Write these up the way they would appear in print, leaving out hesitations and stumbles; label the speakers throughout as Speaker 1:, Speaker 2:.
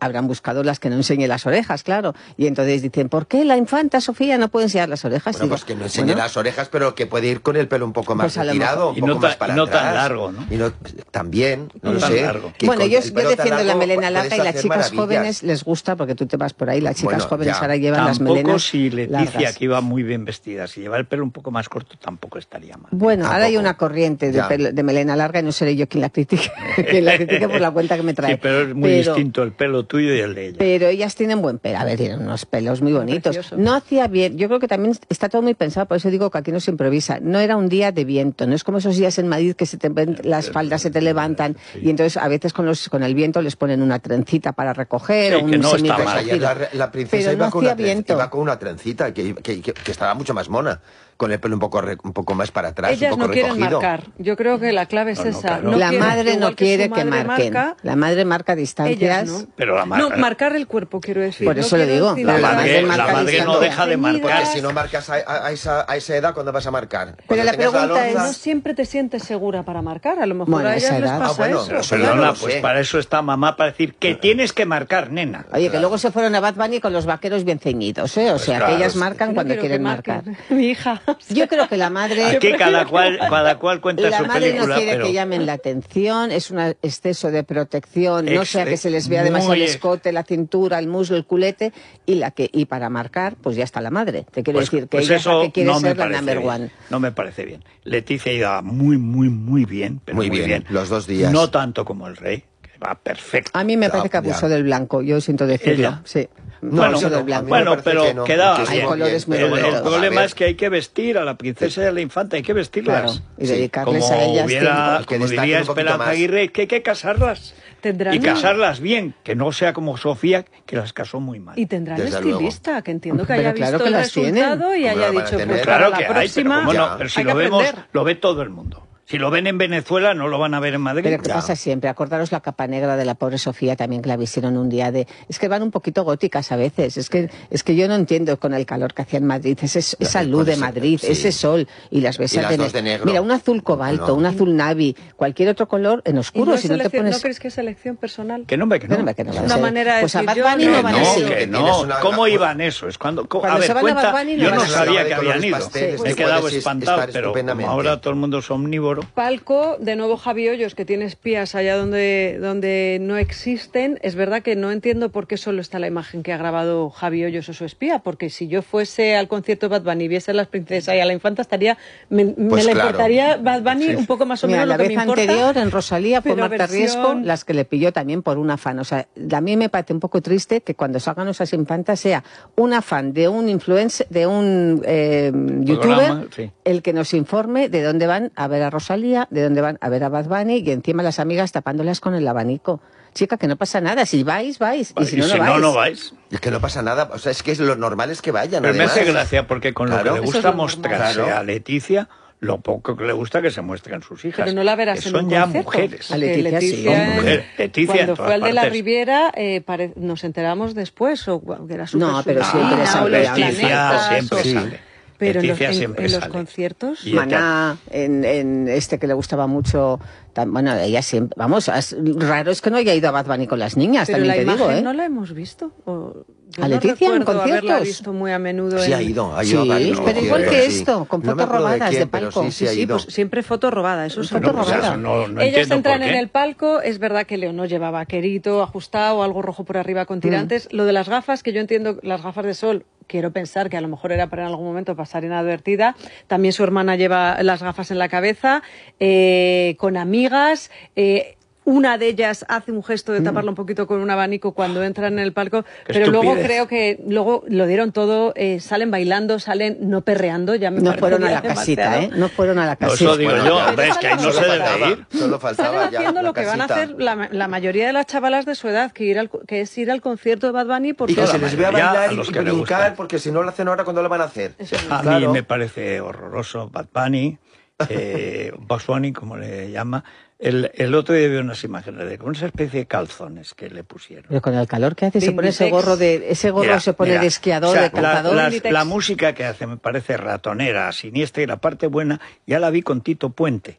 Speaker 1: habrán buscado las que no enseñe las orejas, claro. Y entonces dicen, ¿por qué la infanta Sofía no puede enseñar las orejas?
Speaker 2: Bueno, pues que no enseñe las orejas, pero que puede ir con el pelo un poco más retirado, un poco más para atrás.
Speaker 3: Y no tan largo, ¿no?
Speaker 2: Y no, también, no lo sé.
Speaker 1: Bueno, yo defiendo la melena larga y las chicas jóvenes les gusta, porque tú te vas por ahí, las chicas jóvenes ahora llevan las melenas
Speaker 3: tampoco si Leticia,
Speaker 1: largas.
Speaker 3: que iba muy bien vestida, si lleva el pelo un poco más corto, tampoco estaría mal.
Speaker 1: Bueno, ahora hay una corriente de melena larga y no seré yo quien la critique, quien la critique por la cuenta que me trae.
Speaker 3: Sí, pero es muy distinto el pelo tuyo y el de ella.
Speaker 1: Pero ellas tienen buen pelo, a ver, tienen unos pelos muy bonitos. No hacía bien, yo creo que también está todo muy pensado, por eso digo que aquí no se improvisa. No era un día de viento, no es como esos días en Madrid que las faldas se te levantan y entonces a veces con el viento les ponen una trencita para recoger o un
Speaker 2: semi-recogido. La princesa iba con una trencita que estaba mucho más mona, con el pelo un poco más para atrás,
Speaker 4: ellas
Speaker 2: un poco recogido.
Speaker 4: Ellas no quieren marcar. Yo creo que la clave es esa.
Speaker 1: No, la madre no quiere que marquen. La madre marca distancias.
Speaker 4: No.
Speaker 3: Pero la
Speaker 4: no, marcar el cuerpo, quiero decir.
Speaker 1: Por eso le digo.
Speaker 3: La madre no deja de marcar.
Speaker 2: Porque si no marcas a esa edad, ¿cuándo vas a marcar?
Speaker 1: Pero la pregunta es...
Speaker 4: No siempre te sientes segura para marcar. A lo mejor a ellas les pasa eso.
Speaker 3: Perdona, pues para eso está mamá, para decir que tienes que marcar, nena.
Speaker 1: Oye, que luego se fueron a Bad Bunny con los vaqueros bien ceñidos, ¿eh? O sea, que ellas marcan cuando quieren marcar.
Speaker 4: Mi hija.
Speaker 1: Yo creo que la madre...
Speaker 3: Aquí cada cual cuenta su película.
Speaker 1: La madre no quiere que llamen la atención, es un exceso de protección, no sea que se les vea demasiado el escote, la cintura, el muslo, el culete, y para marcar, pues ya está la madre. Te quiero decir que ella es la que quiere ser la number one.
Speaker 3: No me parece bien. Leticia iba muy bien, pero muy bien.
Speaker 2: Los 2 días.
Speaker 3: No tanto como el rey, que va perfecto.
Speaker 1: A mí me parece que abusó del blanco, yo siento decirlo. Sí.
Speaker 3: Bueno, pero quedaba bien. El problema es que hay que vestir a la princesa y a la infanta, hay que vestirlas.
Speaker 1: Claro, y dedicarles a ellas.
Speaker 3: Como diría Esperanza Aguirre, que hay que casarlas. Y casarlas bien, que no sea como Sofía, que las casó muy mal.
Speaker 4: Y tendrán estilista, que entiendo que haya visto el resultado y haya dicho, pues
Speaker 3: claro
Speaker 4: para
Speaker 3: que
Speaker 4: la próxima,
Speaker 3: pero si lo vemos, lo ve todo el mundo. Si lo ven en Venezuela, no lo van a ver en Madrid.
Speaker 1: Pero ¿qué pasa siempre? Acordaros la capa negra de la pobre Sofía también, que la vistieron un día de... Es que van un poquito góticas a veces. Es que yo no entiendo con el calor que hacía en Madrid. Esa luz de Madrid, ese sol. Y las ves
Speaker 2: de negro.
Speaker 1: Mira, un azul cobalto, un azul navy, cualquier otro color en oscuro.
Speaker 4: No,
Speaker 1: si no te pones...
Speaker 4: ¿No crees que es elección personal?
Speaker 3: Que no.
Speaker 1: Es
Speaker 4: una manera de
Speaker 1: pues
Speaker 4: decir,
Speaker 1: a Bad Bunny no van así.
Speaker 3: ¿Cómo iban eso? Es cuando a ver, cuenta, yo no sabía que habían ido. Me he quedado espantado, pero como ahora todo el mundo es omnívoro.
Speaker 4: Palco, de nuevo Javi Hoyos, que tiene espías allá donde no existen. Es verdad que no entiendo por qué solo está la imagen que ha grabado Javi Hoyos o su espía, porque si yo fuese al concierto de Bad Bunny y viese a las princesas y a la infanta, me le importaría Bad Bunny un poco más o menos lo que me importa.
Speaker 1: La vez anterior en Rosalía fue Marta Riesco las que le pilló también por un afán. O sea, a mí me parece un poco triste que cuando salgan esas infantas sea un afán de un influencer, de un youtuber, el que nos informe de dónde van a ver a Rosalía, de dónde van a ver a Bad Bunny, y encima las amigas tapándolas con el abanico. Chica, que no pasa nada. Si vais. Y si
Speaker 3: no vais.
Speaker 2: Es que no pasa nada. O sea, es que lo normal es que vayan.
Speaker 3: Pero
Speaker 2: además.
Speaker 3: me hace gracia porque con lo que le gusta mostrarse a Leticia, lo poco que le gusta que se muestren sus hijas.
Speaker 4: Pero no la verás
Speaker 3: que
Speaker 4: en
Speaker 3: son
Speaker 4: un
Speaker 3: ya
Speaker 4: concierto.
Speaker 3: mujeres.
Speaker 1: A Leticia sí.
Speaker 3: Son mujeres. Leticia
Speaker 4: cuando fue al de la Riviera, nos enteramos después, o que era súper
Speaker 1: pero siempre sale.
Speaker 3: Leticia siempre sale.
Speaker 4: Pero en los conciertos...
Speaker 1: Maná, en este que le gustaba mucho... Bueno, ella siempre... Vamos, raro es que no haya ido a Bad Bunny con las niñas,
Speaker 4: pero
Speaker 1: también te digo, ¿eh?
Speaker 4: no la hemos visto.
Speaker 1: ¿A Leticia en conciertos?
Speaker 4: Haberla visto muy a menudo.
Speaker 2: Sí, ha ido a
Speaker 1: varios pero igual que esto, con fotos robadas de palco.
Speaker 2: Sí,
Speaker 4: pues siempre foto robada, eso es
Speaker 1: foto robada.
Speaker 4: Ellas entran en el palco, es verdad que Leonor llevaba vaquerito, ajustado, algo rojo por arriba con tirantes. Lo de las gafas, que yo entiendo, las gafas de sol, quiero pensar que a lo mejor era para en algún momento pasar inadvertida. También su hermana lleva las gafas en la cabeza, con amigas. Una de ellas hace un gesto de taparlo un poquito con un abanico cuando entran en el palco, pero luego creo que luego lo dieron todo, salen bailando, salen no perreando, ya me
Speaker 1: no fueron a la casita, ¿eh? No fueron a la casita.
Speaker 3: Eso digo yo, es que ahí no se debe ir.
Speaker 2: Solo faltaba
Speaker 4: ya haciendo lo que van a hacer la mayoría de las chavalas de su edad, que es ir al concierto de Bad Bunny porque
Speaker 2: y que se les vea bailar y brincar, porque si no lo hacen ahora, ¿cuándo lo van a hacer?
Speaker 3: A mí me parece horroroso Bad Bunny, Bugs Bunny, como le llama. El otro día vi unas imágenes de una especie de calzones que le pusieron.
Speaker 1: Pero con el calor que hace se pone ese gorro de se pone de esquiador,
Speaker 3: o sea,
Speaker 1: de cazador.
Speaker 3: La música que hace me parece ratonera, siniestra, y la parte buena ya la vi con Tito Puente. O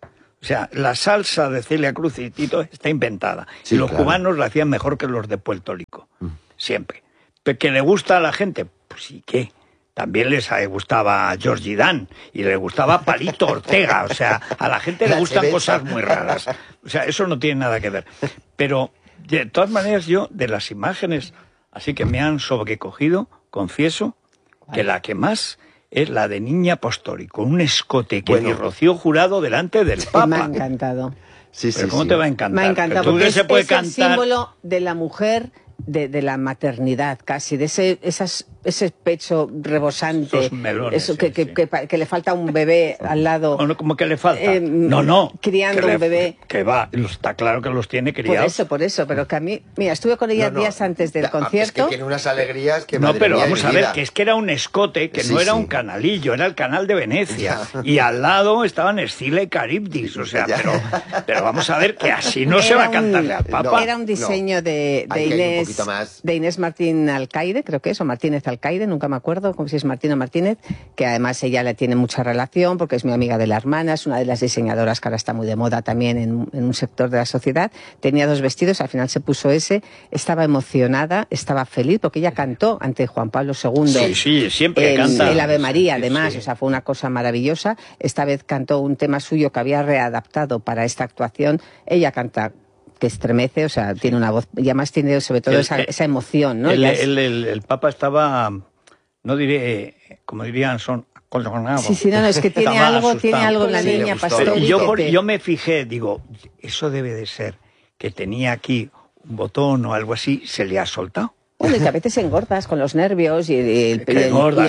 Speaker 3: O sea, la salsa de Celia Cruz y Tito está inventada. Sí, y los cubanos la hacían mejor que los de Puerto Rico. Siempre. Pero que le gusta a la gente, pues sí, ¿qué? También les gustaba a Georgie Dan y le gustaba Palito Ortega. O sea, a la gente le gustan cosas muy raras. O sea, eso no tiene nada que ver. Pero, de todas maneras, yo, de las imágenes así que me han sobrecogido, confieso que la que más es la de Niña Pastori, con un escote que ni Rocío Jurado delante del Papa.
Speaker 1: Me ha encantado.
Speaker 3: Sí, sí, ¿cómo te va a encantar?
Speaker 1: Me ha encantado, porque es el símbolo de la mujer, de la maternidad casi, de ese pecho rebosante,
Speaker 3: esos melones,
Speaker 1: eso que le falta un bebé al lado.
Speaker 3: ¿Cómo que le falta? No.
Speaker 1: Criando un bebé.
Speaker 3: Que va, está claro que los tiene criados.
Speaker 1: Por eso, pero que a mí, mira, estuve con ella días antes del concierto.
Speaker 2: Es que tiene unas alegrías que
Speaker 3: no, pero vamos a ver, que es que era un escote, que no era un canalillo, era el canal de Venecia. Y al lado estaban Escila y Caribdis, o sea, pero vamos a ver que así no se va a cantarle al Papa.
Speaker 1: Era un diseño de Inés Martín Alcaide, creo que es, o Martínez Alcaide, nunca me acuerdo si es Martín o Martínez, que además ella le tiene mucha relación porque es mi amiga de la hermana, es una de las diseñadoras que ahora está muy de moda también en un sector de la sociedad. Tenía 2 vestidos, al final se puso ese, estaba emocionada, estaba feliz porque ella cantó ante Juan Pablo II.
Speaker 3: Sí, siempre canta.
Speaker 1: El Ave María, además, o sea, fue una cosa maravillosa. Esta vez cantó un tema suyo que había readaptado para esta actuación. Ella canta que estremece, o sea, tiene una voz, y además tiene sobre todo esa emoción, ¿no?
Speaker 3: El Papa estaba, no diré, como dirían, son colgonado.
Speaker 1: Sí, no, es que tiene algo en la Niña Pastori.
Speaker 3: Yo me fijé, digo, eso debe de ser que tenía aquí un botón o algo así, se le ha soltado.
Speaker 1: Bueno, y que a veces engordas con los nervios y
Speaker 3: que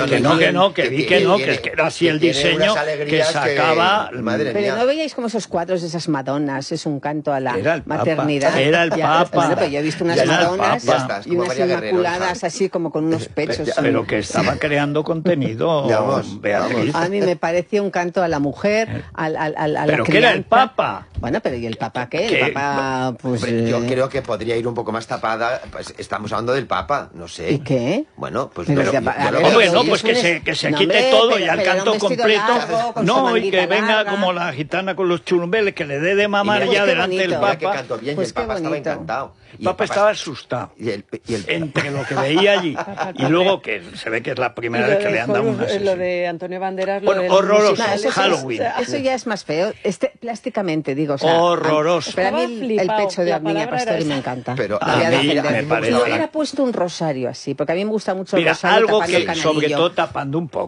Speaker 3: era así el diseño que sacaba.
Speaker 1: Pero no veíais como esos cuadros de esas Madonas, es un canto a la maternidad.
Speaker 3: Era el Papa.
Speaker 1: Bueno, pero yo he visto unas Madonas y unas inmaculadas así como con unos pechos.
Speaker 3: Pero que estaba creando contenido, Beatriz.
Speaker 1: A mí me parecía un canto a la mujer, a la crianza.
Speaker 3: Pero que era el Papa.
Speaker 1: Bueno, pero ¿y el Papa qué? El Papa, pues...
Speaker 2: Yo creo que podría ir un poco más tapada, pues estamos hablando del Papa, no sé.
Speaker 1: ¿Y qué?
Speaker 2: Bueno, pues...
Speaker 3: pues que se quite todo y al canto completo. No, y que venga como la gitana con los churumbeles, que le dé de mamar ya delante del Papa.
Speaker 2: Que cantó bien y el Papa estaba encantado.
Speaker 3: El Papa estaba asustado entre lo que veía allí y luego que se ve que es la primera vez que le han dado una sesión.
Speaker 4: Lo de Antonio Banderas,
Speaker 3: horroroso, Halloween.
Speaker 1: Eso ya es más feo, plásticamente digo, o sea,
Speaker 3: horroroso.
Speaker 1: Pero a mí el pecho de la Niña Pastori me encanta.
Speaker 2: Pero
Speaker 3: a mí me parece.
Speaker 1: Yo hubiera puesto un rosario así, porque a mí me gusta mucho el rosario.
Speaker 3: Algo que, sobre todo tapando un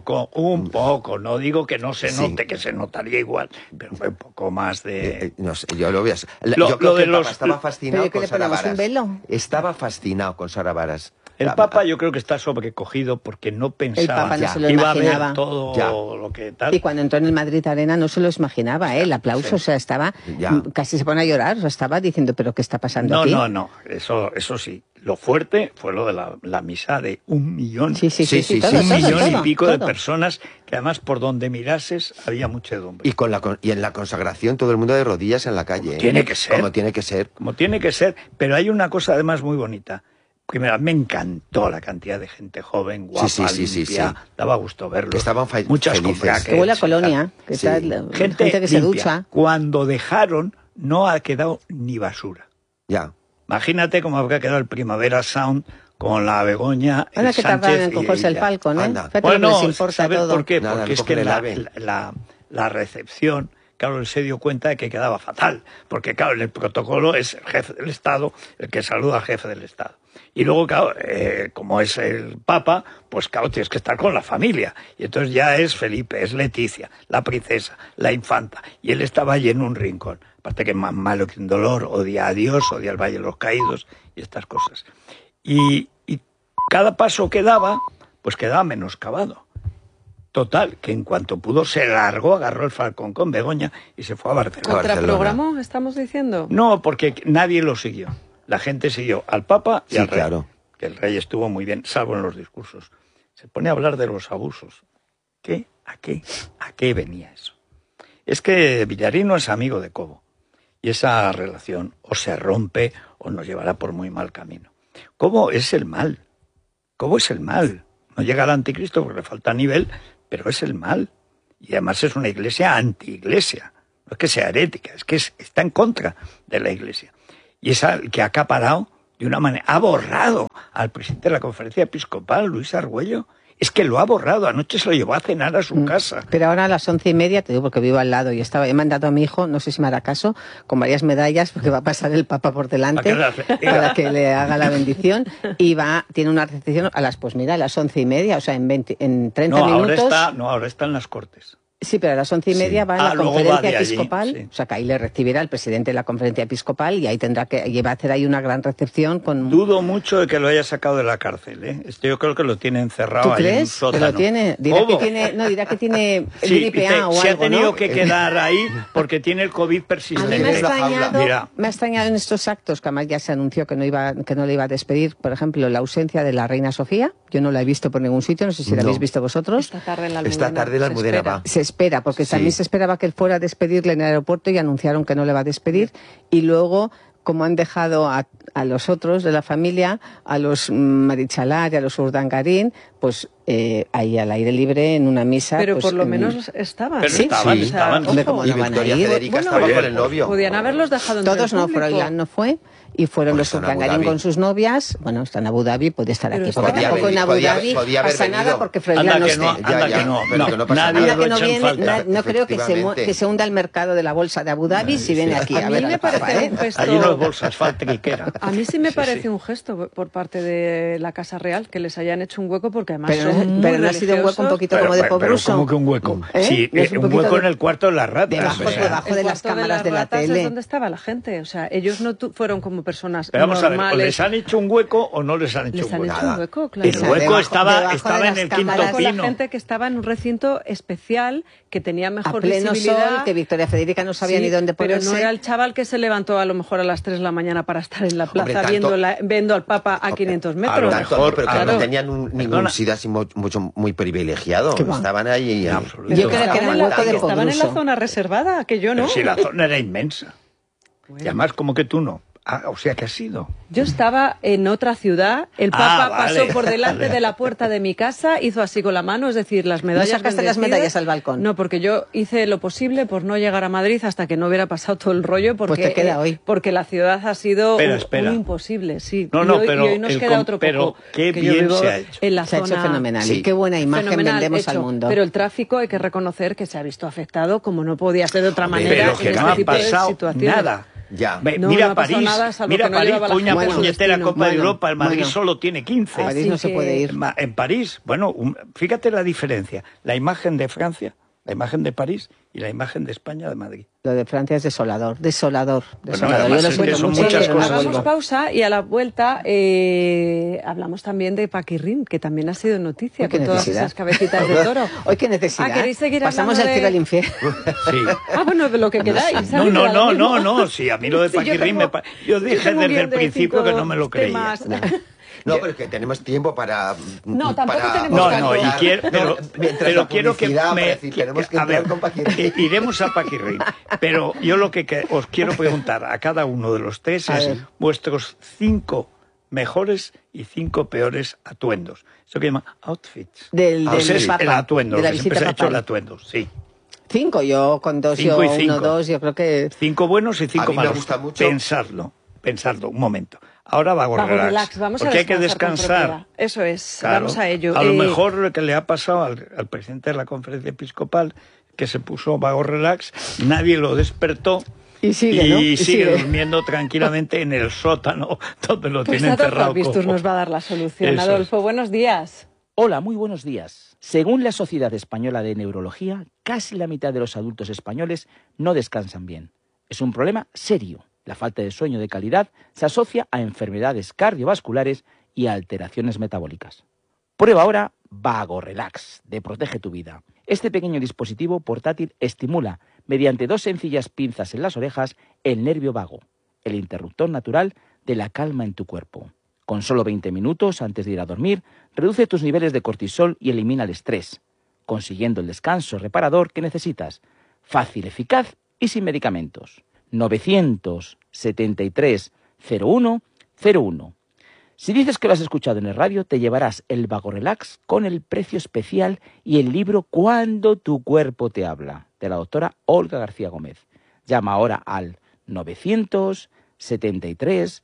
Speaker 3: poco, no digo que no se note, que se notaría igual, pero un poco más de...
Speaker 2: no sé, yo lo voy a... Yo creo que el Papa estaba fascinado con Sara Varas. Estaba fascinado con Sara Varas.
Speaker 3: El Papa yo creo que está sobrecogido porque no pensaba
Speaker 1: que
Speaker 3: iba a ver todo lo que tal.
Speaker 1: Y cuando entró en el Madrid Arena no se lo imaginaba, el aplauso, o sea, estaba casi se pone a llorar, o sea, estaba diciendo, ¿pero qué está pasando aquí?
Speaker 3: No, eso sí. Lo fuerte fue lo de la misa de 1 millón.
Speaker 1: Sí,
Speaker 3: todo, 1 millón y pico de personas, que además por donde mirases había muchedumbre.
Speaker 2: Y en la consagración todo el mundo de rodillas en la calle.
Speaker 3: Tiene que ser.
Speaker 2: Como tiene que ser.
Speaker 3: Como tiene que ser. Pero hay una cosa además muy bonita. Primero, me encantó la cantidad de gente joven, guapa, limpia. Daba gusto verlo.
Speaker 2: Estaban
Speaker 3: muchas
Speaker 2: felices.
Speaker 1: Que huele a colonia. Gente que se ducha.
Speaker 3: Cuando dejaron, no ha quedado ni basura.
Speaker 2: Ya.
Speaker 3: Imagínate cómo habría quedado el Primavera Sound con la Begoña, el
Speaker 1: que
Speaker 3: Sánchez
Speaker 1: tardan en cogerse el Falcon, ¿eh?
Speaker 3: Bueno,
Speaker 1: importa
Speaker 3: ¿sabes
Speaker 1: todo?
Speaker 3: por qué? Porque es que la recepción, claro, él se dio cuenta de que quedaba fatal. Porque, claro, en el protocolo es el jefe del Estado el que saluda al jefe del Estado. Y luego, claro, como es el Papa, pues claro, tienes que estar con la familia. Y entonces ya es Felipe, es Leticia, la princesa, la infanta. Y él estaba allí en un rincón. Aparte que más malo que un dolor, odia a Dios, odia al Valle de los Caídos y estas cosas. Y cada paso que daba, pues quedaba menoscabado. Total, que en cuanto pudo se largó, agarró el Falcón con Begoña y se fue a Barcelona.
Speaker 4: ¿Contraprogramó, estamos diciendo?
Speaker 3: No, porque nadie lo siguió. La gente siguió al Papa y al Rey.
Speaker 2: Claro.
Speaker 3: Que el Rey estuvo muy bien, salvo en los discursos. Se pone a hablar de los abusos. ¿A qué venía eso? Es que Villarino es amigo de Cobo. Y esa relación o se rompe o nos llevará por muy mal camino. Cobo es el mal. No llega al anticristo porque le falta nivel, pero es el mal. Y además es una iglesia anti-iglesia. no es que sea herética, es que está en contra de la Iglesia. Y es el que ha acaparado de una manera, ha borrado al presidente de la Conferencia Episcopal, Luis Argüello. Es que lo ha borrado, anoche se lo llevó a cenar a su casa.
Speaker 1: Pero ahora a las 11:30, te digo porque vivo al lado, y he mandado a mi hijo, no sé si me hará caso, con varias medallas, porque va a pasar el Papa por delante para que le haga la bendición, y tiene una recepción a las 11:30, o sea, en 30 minutos.
Speaker 3: Ahora está en las Cortes.
Speaker 1: Sí, pero a las 11:30 va a la conferencia episcopal, allí, sí. O sea, que ahí le recibirá el presidente de la conferencia episcopal y ahí va a hacer ahí una gran recepción con...
Speaker 3: Dudo mucho de que lo haya sacado de la cárcel, ¿eh? Yo creo que lo tiene encerrado ahí en un sótano.
Speaker 1: ¿Tú crees que lo tiene? Dirá que tiene gripe A o algo,
Speaker 3: se ha tenido
Speaker 1: ¿no?
Speaker 3: que quedar ahí porque tiene el COVID persistente.
Speaker 1: A mí me ha extrañado en estos actos, que además ya se anunció que no le iba a despedir, por ejemplo, la ausencia de la reina Sofía. Yo no la he visto por ningún sitio, no sé si la habéis visto vosotros.
Speaker 4: Esta tarde en la Almudena
Speaker 2: va.
Speaker 1: Se espera, porque también se esperaba que él fuera a despedirle en el aeropuerto y anunciaron que no le va a despedir. Y luego, como han dejado a los otros de la familia, a los Marichalar y a los Urdangarín, pues ahí al aire libre en una misa.
Speaker 4: Pero
Speaker 1: pues,
Speaker 4: por lo menos estaban.
Speaker 3: Pero estaban.
Speaker 1: Hombre, ¿cómo
Speaker 2: Y
Speaker 1: no van a
Speaker 2: Victoria
Speaker 1: ir?
Speaker 2: Federica estaba con el novio.
Speaker 4: Podían haberlos dejado en
Speaker 1: Todos no,
Speaker 4: público.
Speaker 1: Froilán no fue. Y fueron los Urdangarín con sus novias. Bueno, está en Abu Dhabi, puede estar aquí. Porque tampoco en Abu Dhabi pasa nada porque Froilán no esté. No creo que se hunda el mercado de la bolsa de Abu Dhabi si viene aquí.
Speaker 4: A mí me parece un gesto...
Speaker 3: Allí no hay bolsas, falta que quiera.
Speaker 4: A mí sí me parece un gesto por parte de la Casa Real que les hayan hecho un hueco porque además
Speaker 1: pero no ha sido un hueco un poquito como de pobruso.
Speaker 3: ¿Cómo que un hueco? Sí, un hueco en el cuarto de las ratas.
Speaker 1: Debajo de las cámaras de la tele.
Speaker 4: Es donde estaba la gente. O sea, ellos no fueron como personas
Speaker 3: pero vamos
Speaker 4: normales.
Speaker 3: A ver, ¿o les han hecho un hueco o no les han hecho un hueco?
Speaker 4: Les han hecho un hueco, claro.
Speaker 3: El hueco estaba en el quinto pino.
Speaker 4: La gente que estaba en un recinto especial que tenía mejor
Speaker 1: a pleno
Speaker 4: visibilidad.
Speaker 1: Sol, que Victoria Federica no sabía ni dónde ponerse.
Speaker 4: Pero no era el chaval que se levantó a lo mejor a las 3 de la mañana para estar en la plaza viendo al Papa a 500 metros.
Speaker 2: A lo mejor, pero claro, no tenían ningún sitio así muy privilegiado. Estaban ahí.
Speaker 1: Yo creo que era un hueco de pobruso.
Speaker 4: Estaban en la zona reservada, que yo no.
Speaker 3: Pero si la zona era inmensa. Bueno. Y además, como que tú no. O sea, ¿qué has sido?
Speaker 4: Yo estaba en otra ciudad, el Papa pasó por delante de la puerta de mi casa, hizo así con la mano, es decir, las medallas...
Speaker 1: ¿No sacaste las medallas al balcón?
Speaker 4: No, porque yo hice lo posible por no llegar a Madrid hasta que no hubiera pasado todo el rollo, porque,
Speaker 1: pues te queda hoy.
Speaker 4: Porque la ciudad ha sido un imposible, sí.
Speaker 3: No,
Speaker 4: pero hoy nos queda otro poco.
Speaker 3: Pero qué bien se ha hecho.
Speaker 4: En la
Speaker 1: se ha hecho fenomenal. Sí. Y qué buena imagen vendemos al mundo.
Speaker 4: Pero el tráfico hay que reconocer que se ha visto afectado como no podía ser de otra manera
Speaker 3: pero que no ha pasado nada.
Speaker 2: Ya.
Speaker 3: Mira París, puña puñetera Copa de Europa, el Madrid solo tiene 15.
Speaker 1: París no se puede ir.
Speaker 3: En París, fíjate la diferencia, la imagen de Francia, la imagen de París y la imagen de España de Madrid.
Speaker 1: Lo de Francia es desolador. Bueno,
Speaker 3: yo lo siento mucho, muchas cosas.
Speaker 4: Hagamos pausa y a la vuelta hablamos también de Paquirrín, que también ha sido noticia con todas esas cabecitas de toro.
Speaker 1: Hoy qué necesidad.
Speaker 4: ¿Queréis seguir
Speaker 1: pasamos del cielo al infierno?
Speaker 3: Sí.
Speaker 4: Bueno, de lo que queráis.
Speaker 3: No, sí, a mí lo de Paquirrín yo dije desde el principio que no me lo creía.
Speaker 2: No, pero es que tenemos tiempo para...
Speaker 4: No, tampoco tenemos
Speaker 2: tiempo.
Speaker 3: Pero quiero que
Speaker 2: tenemos que entrar con Paquirrín.
Speaker 3: Iremos a Paquirrín. Pero yo lo que os quiero preguntar a cada uno de los tres es vuestros 5 mejores y 5 peores atuendos. Eso que llama outfits.
Speaker 1: El
Speaker 3: atuendo,
Speaker 1: de la
Speaker 3: que siempre se ha hecho el atuendo, sí.
Speaker 1: 5, yo con 2, yo 1, 2, yo creo que...
Speaker 3: 5 buenos y 5 malos.
Speaker 2: Me gusta mucho.
Speaker 3: Pensadlo, un momento. Ahora vago relax. Porque hay que descansar.
Speaker 4: Eso es,
Speaker 3: claro,
Speaker 4: vamos a ello.
Speaker 3: A lo mejor lo que le ha pasado al presidente de la conferencia episcopal, que se puso vago relax, nadie lo despertó.
Speaker 1: Y sigue
Speaker 3: durmiendo tranquilamente en el sótano donde lo tiene enterrado.
Speaker 4: Pues nos va a dar la solución. Adolfo, buenos días.
Speaker 5: Hola, muy buenos días. Según la Sociedad Española de Neurología, casi la mitad de los adultos españoles no descansan bien. Es un problema serio. La falta de sueño de calidad se asocia a enfermedades cardiovasculares y a alteraciones metabólicas. Prueba ahora Vago Relax, de Protege tu Vida. Este pequeño dispositivo portátil estimula, mediante 2 sencillas pinzas en las orejas, el nervio vago, el interruptor natural de la calma en tu cuerpo. Con solo 20 minutos antes de ir a dormir, reduce tus niveles de cortisol y elimina el estrés, consiguiendo el descanso reparador que necesitas. Fácil, eficaz y sin medicamentos. 973 01 01. Si dices que lo has escuchado en el radio, te llevarás el Vago Relax con el precio especial y el libro Cuando tu cuerpo te habla, de la doctora Olga García Gómez. Llama ahora al 973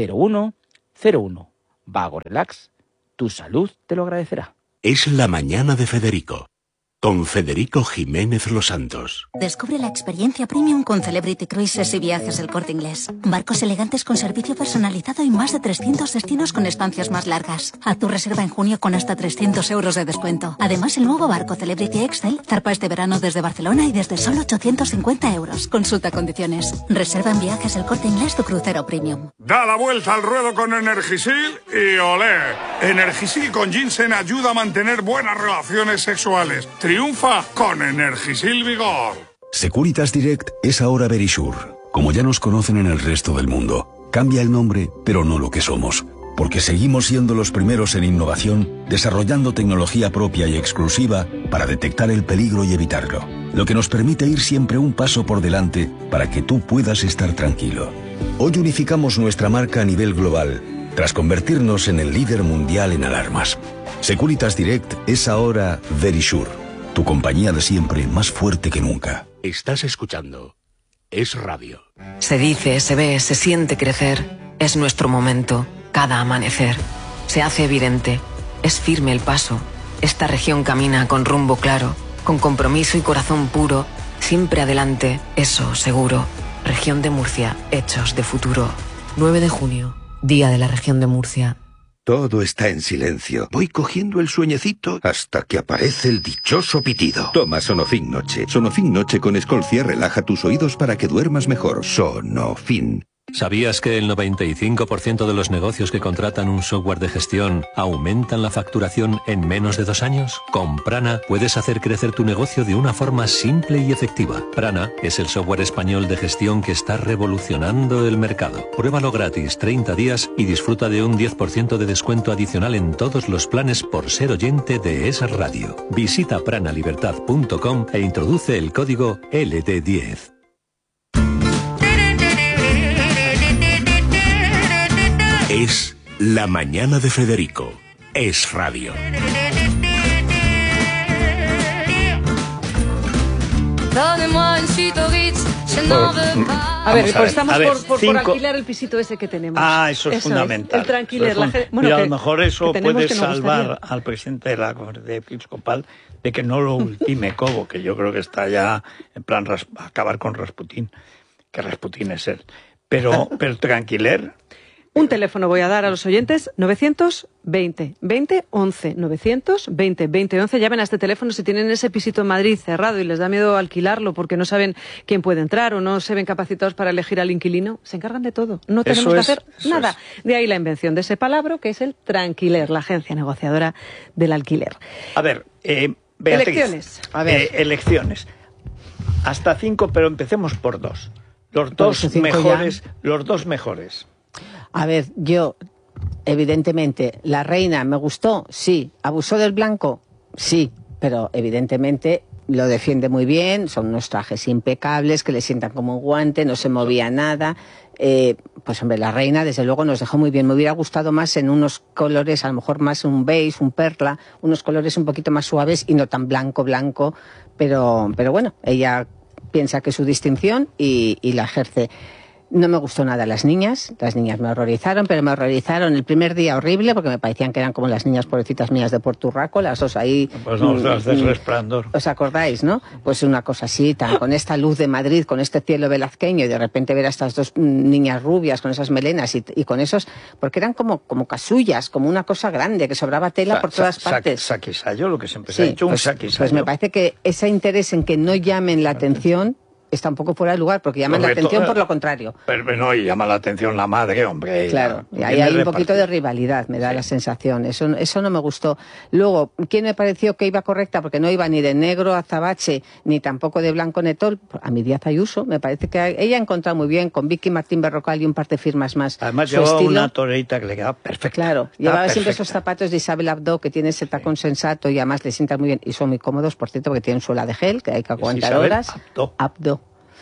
Speaker 5: 01 01. Vago Relax, tu salud te lo agradecerá.
Speaker 6: Es la mañana de Federico, con Federico Jiménez Los Santos.
Speaker 7: Descubre la experiencia premium con Celebrity Cruises y Viajes El Corte Inglés. Barcos elegantes con servicio personalizado y más de 300 destinos con estancias más largas. Haz tu reserva en junio con hasta 300 euros de descuento. Además, el nuevo barco Celebrity Excel zarpa este verano desde Barcelona y desde solo 850 euros. Consulta condiciones. Reserva en Viajes El Corte Inglés tu crucero premium.
Speaker 8: Da la vuelta al ruedo con Energisil y olé. Energisil con ginseng ayuda a mantener buenas relaciones sexuales. Triunfa con Energisil Vigor.
Speaker 6: Securitas Direct es ahora Verisure. Como ya nos conocen en el resto del mundo, cambia el nombre, pero no lo que somos. Porque seguimos siendo los primeros en innovación, desarrollando tecnología propia y exclusiva para detectar el peligro y evitarlo. Lo que nos permite ir siempre un paso por delante para que tú puedas estar tranquilo. Hoy unificamos nuestra marca a nivel global, tras convertirnos en el líder mundial en alarmas. Securitas Direct es ahora Verisure, tu compañía de siempre más fuerte que nunca. Estás escuchando Es Radio.
Speaker 9: Se dice, se ve, se siente crecer. Es nuestro momento, cada amanecer. Se hace evidente, es firme el paso. Esta región camina con rumbo claro, con compromiso y corazón puro. Siempre adelante, eso seguro. Región de Murcia, hechos de futuro. 9 de junio, Día de la Región de Murcia.
Speaker 10: Todo está en silencio. Voy cogiendo el sueñecito hasta que aparece el dichoso pitido. Toma Sonofin Noche. Sonofin Noche con Escolcia relaja tus oídos para que duermas mejor. Sonofin.
Speaker 11: ¿Sabías que el 95% de los negocios que contratan un software de gestión aumentan la facturación en menos de 2 años? Con Prana puedes hacer crecer tu negocio de una forma simple y efectiva. Prana es el software español de gestión que está revolucionando el mercado. Pruébalo gratis 30 días y disfruta de un 10% de descuento adicional en todos los planes por ser oyente de Es Radio. Visita pranalibertad.com e introduce el código LD10.
Speaker 6: Es la mañana de Federico. Es Radio.
Speaker 4: A ver, pues estamos por alquilar el pisito ese que tenemos.
Speaker 3: Eso es fundamental.
Speaker 4: El tranquiler.
Speaker 3: Mira, a lo mejor eso puede salvar al presidente de la Conferencia Episcopal de que no lo ultime Cobo, que yo creo que está ya en plan acabar con Rasputín, que Rasputín es él. Pero tranquiler.
Speaker 4: Un teléfono voy a dar a los oyentes, 920 20 11, 920 20 11. Llamen a este teléfono si tienen ese pisito en Madrid cerrado y les da miedo alquilarlo porque no saben quién puede entrar o no se ven capacitados para elegir al inquilino. Se encargan de todo. No tenemos que hacer nada. De ahí la invención de ese palabra que es el Tranquiler, la agencia negociadora del alquiler.
Speaker 3: A ver, Beatriz,
Speaker 4: elecciones. A ver.
Speaker 3: Elecciones. Hasta 5, pero empecemos por 2. Los dos mejores.
Speaker 1: A ver, yo, evidentemente, la reina me gustó, sí. ¿Abusó del blanco? Sí, pero evidentemente lo defiende muy bien, son unos trajes impecables que le sientan como un guante, no se movía nada. Pues hombre, la reina desde luego nos dejó muy bien. Me hubiera gustado más en unos colores, a lo mejor más un beige, un perla, unos colores un poquito más suaves y no tan blanco, pero bueno, ella piensa que es su distinción y la ejerce. No me gustó nada las niñas me horrorizaron, pero me horrorizaron el primer día horrible porque me parecían que eran como las niñas pobrecitas mías de Puerto Urraco, las dos ahí.
Speaker 3: Pues no, las del Resplandor.
Speaker 1: ¿Os acordáis, no? Pues una cosa así, con esta luz de Madrid, con este cielo velazqueño y de repente ver a estas dos niñas rubias con esas melenas y con esos, porque eran como casullas, como una cosa grande, que sobraba tela por todas partes.
Speaker 3: Saquisayo, lo que siempre se ha hecho, un saquisayo.
Speaker 1: Pues me parece que ese interés en que no llamen la atención está un poco fuera de lugar, porque llaman la atención por lo contrario.
Speaker 3: Pero no, y llama la atención la madre, hombre.
Speaker 1: Claro, y ahí hay un poquito de rivalidad, me da la sensación. Eso no me gustó. Luego, ¿quién me pareció que iba correcta? Porque no iba ni de negro azabache, ni tampoco de blanco netol. A mi Díaz Ayuso, me parece que ella ha encontrado muy bien, con Vicky Martín Berrocal y un par de firmas más.
Speaker 3: Además llevaba una toreita que le quedaba perfecta.
Speaker 1: Claro, llevaba siempre esos zapatos de Isabel Abdo, que tiene ese tacón sensato y además le sientan muy bien. Y son muy cómodos, por cierto, porque tienen suela de gel, que hay que aguantar horas. Abdo.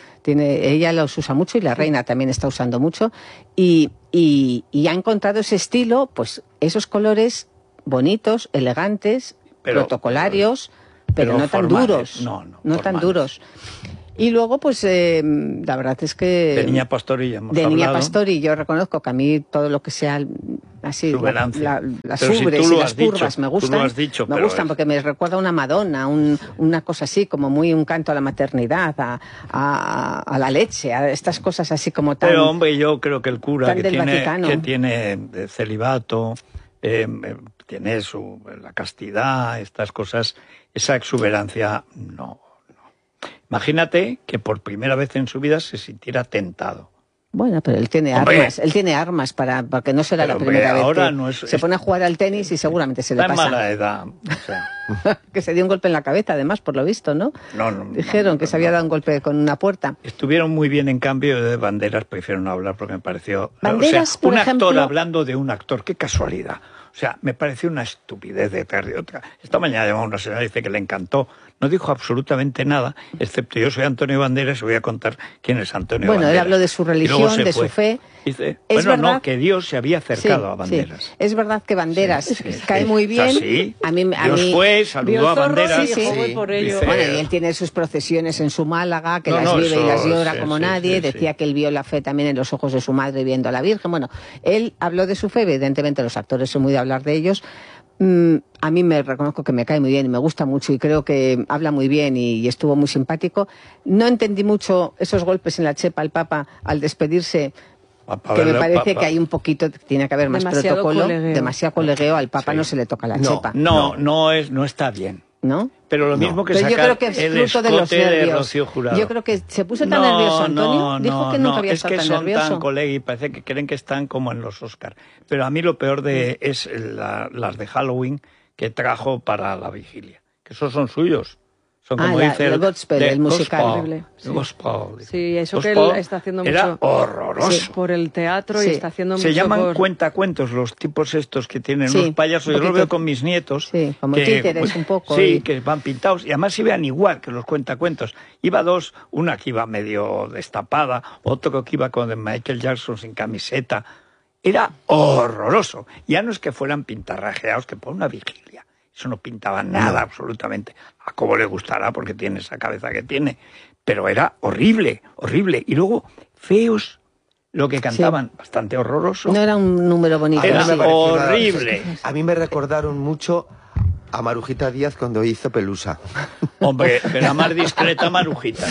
Speaker 1: Ella los usa mucho y la reina también está usando mucho y ha encontrado ese estilo, pues esos colores bonitos, elegantes, protocolarios, pero no tan duros, no tan duros. Y luego, pues, la verdad es que...
Speaker 3: De Niña Pastori hemos
Speaker 1: hablado. De Niña
Speaker 3: Pastori,
Speaker 1: yo reconozco que a mí todo lo que sea así, las ubres
Speaker 3: y
Speaker 1: las curvas me gustan. Me gustan porque me recuerda a una Madonna, una cosa así, como muy un canto a la maternidad, a la leche, a estas cosas así como tan...
Speaker 3: Pero, hombre, yo creo que el cura que tiene celibato, tiene la castidad, estas cosas, esa exuberancia, no. Imagínate que por primera vez en su vida se sintiera tentado.
Speaker 1: Bueno, pero él tiene armas porque no será la primera vez que se pone a jugar al tenis y seguramente se le pasa.
Speaker 3: Está en mala edad. O sea.
Speaker 1: Que se dio un golpe en la cabeza, además, por lo visto, ¿no? Dijeron que se había dado un golpe con una puerta.
Speaker 3: Estuvieron muy bien, en cambio, de Banderas, prefiero no hablar porque me pareció...
Speaker 1: Banderas,
Speaker 3: un actor hablando de un actor, qué casualidad. O sea, me pareció una estupidez de otra. Esta mañana llamó una señora y dice que le encantó. No dijo absolutamente nada, excepto yo soy Antonio Banderas y voy a contar quién es Antonio Banderas.
Speaker 1: Bueno, él habló de su religión, de su fe.
Speaker 3: Dice, bueno, que Dios se había acercado a Banderas.
Speaker 1: Sí. Es verdad que Banderas cae muy bien.
Speaker 3: Sí. Dios fue, saludó a Banderas.
Speaker 1: Por ello. Bueno, y él tiene sus procesiones en su Málaga, que las vive y las llora como nadie. Decía que él vio la fe también en los ojos de su madre viendo a la Virgen. Bueno, él habló de su fe, evidentemente los actores son muy de hablar de ellos. A mí me reconozco que me cae muy bien y me gusta mucho y creo que habla muy bien y estuvo muy simpático. No entendí mucho esos golpes en la chepa al Papa al despedirse, que me parece que hay un poquito, tiene que haber más protocolo, demasiado colegueo, al Papa no se le toca la chepa.
Speaker 3: No está bien.
Speaker 1: ¿No?
Speaker 3: Pero lo mismo que
Speaker 1: sacar yo creo que es
Speaker 3: el
Speaker 1: fruto de los nervios.
Speaker 3: De Rocío Jurado.
Speaker 1: Yo creo que se puso tan nervioso, Antonio. Dijo que nunca había estado tan nervioso.
Speaker 3: Es que son tan colegui, parece que creen que están como en los Oscar. Pero a mí lo peor es las de Halloween que trajo para la vigilia. Que esos son suyos. Son como dice
Speaker 1: el gospel, el musical.
Speaker 3: Gospel.
Speaker 4: Sí, eso que él está haciendo mucho.
Speaker 3: Era horroroso.
Speaker 4: Por el teatro y está haciendo mucho.
Speaker 3: Se llaman cuentacuentos los tipos estos que tienen los payasos. Yo los veo con mis nietos.
Speaker 1: Sí, como títeres un poco.
Speaker 3: Sí, que van pintados. Y además se vean igual que los cuentacuentos. Iba dos, una que iba medio destapada, otro que iba con Michael Jackson sin camiseta. Era horroroso. Ya no es que fueran pintarrajeados, que por una vigilia. Eso no pintaba nada, absolutamente. A Cobo le gustará porque tiene esa cabeza que tiene. Pero era horrible, horrible. Y luego, feos, lo que cantaban, bastante horroroso.
Speaker 1: No era un número bonito.
Speaker 3: Era horrible.
Speaker 2: A mí me recordaron mucho a Marujita Díaz cuando hizo Pelusa.
Speaker 3: Hombre, era más discreta Marujita.